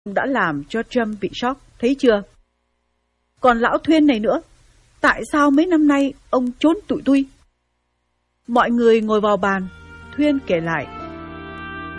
đã làm cho Trâm bị sốc, thấy chưa? Còn lão Thuyên này nữa, tại sao mấy năm nay ông trốn tụi tui? Mọi người ngồi vào bàn, Thuyên kể lại